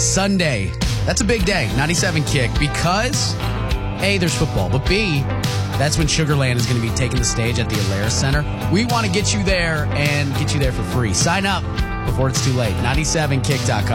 Sunday. That's a big day, 97 Kick, because A, there's football, but B, that's when Sugarland is going to be taking the stage at the Alaris Center. We want to get you there and get you there for free. Sign up before it's too late. 97kick.com.